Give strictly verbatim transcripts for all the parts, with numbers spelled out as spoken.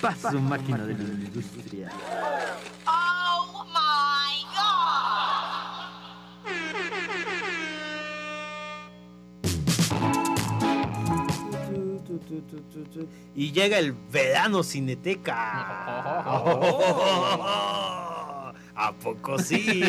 Paso máquina de la industria. Oh my God. Y llega el verano Cineteca. Oh, ¿a poco sí?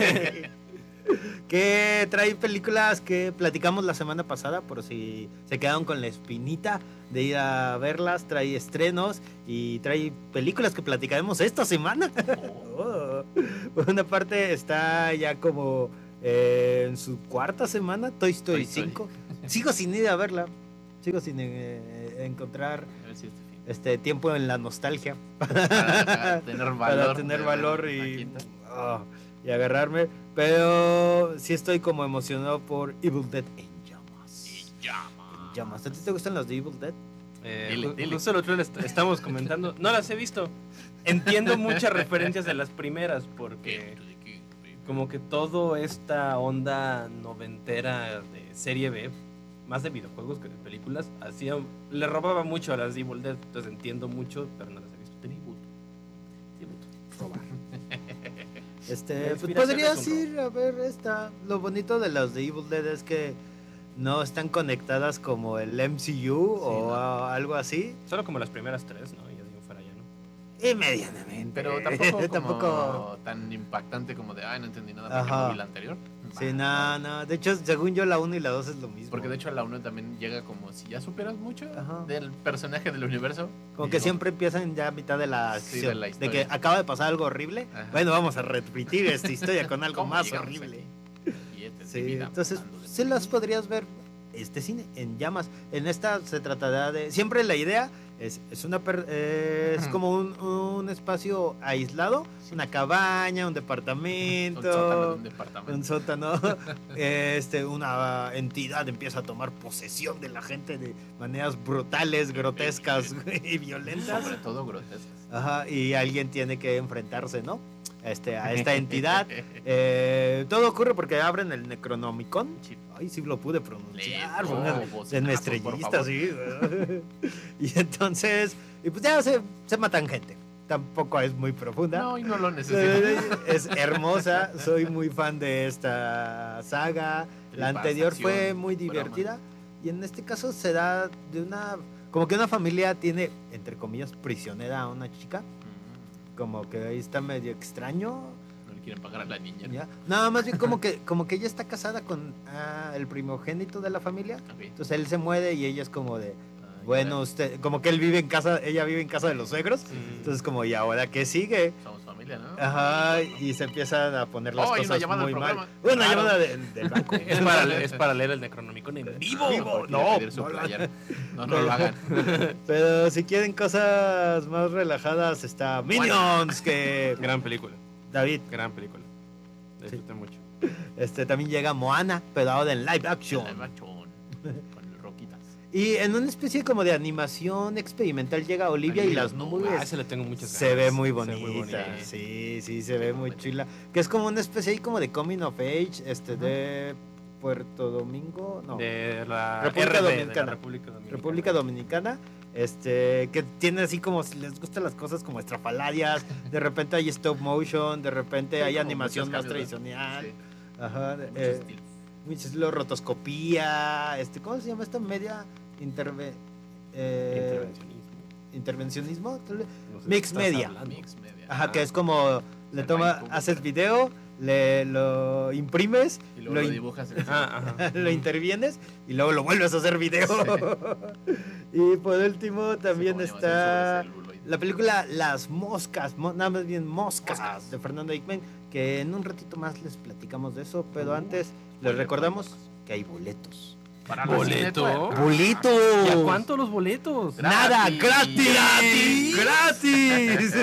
Que trae películas que platicamos la semana pasada, por si se quedaron con la espinita de ir a verlas. Trae estrenos y trae películas que platicaremos esta semana. Oh. Por una parte está ya como eh, en su cuarta semana, Toy Story, Toy Story cinco. Sigo sin ir a verla, sigo sin eh, encontrar si este tiempo en la nostalgia para, para tener valor, para tener valor y, oh, y agarrarme. Pero sí estoy como emocionado por Evil Dead en llamas. En llamas. En llamas. ¿A ti te gustan las de Evil Dead? Eh, dile, dile. Justo el otro día estamos comentando. No las he visto. Entiendo muchas referencias de las primeras porque como que todo esta onda noventera de serie B, más de videojuegos que de películas, hacía, le robaba mucho a las de Evil Dead. Entonces entiendo mucho, pero no las he visto. Tributo. Tributo. Robar. Este, pues podrías ir a ver esta. Lo bonito de las de Evil Dead es que no están conectadas como el M C U sí, o no. algo así. Solo como las primeras tres, ¿no? Y ya digo fuera ya, ¿no? Y medianamente. Pero tampoco, como tampoco tan impactante como de, ay, no entendí nada porque no vi la anterior. Sí, no, no. De hecho, según yo, la uno y la dos es lo mismo. Porque de hecho la uno también llega como si ya superas mucho Ajá. del personaje del universo. Como que no. siempre empiezan ya a mitad de la acción. Sí, de, la de que acaba de pasar algo horrible. Ajá. Bueno, vamos a repetir esta historia con algo más horrible. Y este sí, vida, entonces, sí las podrías ver este cine en llamas. En esta se tratará de... Siempre la idea es, es, una per, eh, es como un, un espacio aislado, sí. una cabaña, un departamento, un sótano, de un, departamento. un sótano, este, una entidad empieza a tomar posesión de la gente de maneras brutales, grotescas y violentas. Sobre todo grotescas. Ajá, y alguien tiene que enfrentarse, ¿no? Este, a esta entidad. Eh, todo ocurre porque abren el Necronomicon. Ay, sí lo pude pronunciar. Oh, en estrellista, sí. Y entonces, y pues ya se, se matan gente. Tampoco es muy profunda. No, y no lo necesito. Es hermosa. Soy muy fan de esta saga. La anterior fue muy divertida. Y en este caso se da de una... Como que una familia tiene, entre comillas, prisionera a una chica. Como que ahí está medio extraño. No le quieren pagar a la niña. ¿Ya? No, más bien como que, como que ella está casada con ah, el primogénito de la familia. Okay. Entonces él se muere y ella es como de... Ah, bueno, usted... Como que él vive en casa, ella vive en casa de los suegros. Mm. Entonces como, ¿y ahora qué sigue? Somos familia, ¿no? Ajá, y se empiezan a poner las oh, cosas muy mal. Una claro. llamada de, del banco. es, para leer, es para leer el Necronomicon en vivo. vivo. No, no, no, no lo hagan. Pero si quieren cosas más relajadas, está Minions, que... Gran película. David. Gran película. Disfruté sí. mucho. Este, también llega Moana, pero ahora en live action. Live action. Con roquitas. Y en una especie como de animación experimental llega Olivia Ay, y las nubes. Ah, ese le tengo muchas ganas. Se ve muy bonita. Se ve muy bonita. Sí, sí, se ve muy chula. Que es como una especie ahí como de coming of age, este, uh-huh. de Puerto Domingo, no. De la República R D, Dominicana. De la República Dominicana. República Dominicana. Este, que tiene así como si les gustan las cosas como estrafalarias, de repente hay stop motion, de repente sí, hay animación más tradicional. Sí. Ajá, muchos eh, estilos. Mucho estilo, rotoscopía, este, ¿cómo se llama esta media? Interve, eh, intervencionismo. Intervencionismo. No sé Mix media. Mix media. Ajá, ah, que es como le toma, haces video, le lo imprimes, y luego lo, lo dibujas, ah, lo intervienes y luego lo vuelves a hacer video. Sí. Y por último también está la película Las Moscas, mo, nada más bien Moscas, Moscas de Fernando Hickman, que en un ratito más les platicamos de eso, pero uh, antes les recordamos que hay boletos. Para ¿Boleto? ¡Boleto! ¿Y a cuánto los boletos? Gratis. ¡Nada! ¡Gratis! ¡Gratis!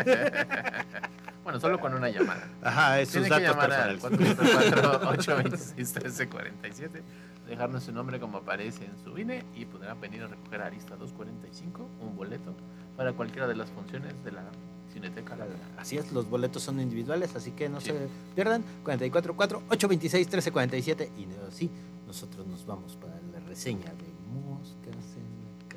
Bueno, solo con una llamada. Ajá, esos Tiene datos que llamar personales. Al cuatro cuatro cuatro, ocho dos seis, uno tres cuatro siete, dejarnos su nombre como aparece en su I N E y podrán venir a recoger a Arista doscientos cuarenta y cinco un boleto para cualquiera de las funciones de la Cineteca. Así es, los boletos son individuales, así que no sí. se pierdan. cuatro cuatro cuatro, ocho dos seis, uno tres cuatro siete y no, sí, nosotros nos vamos para la reseña de Moscas en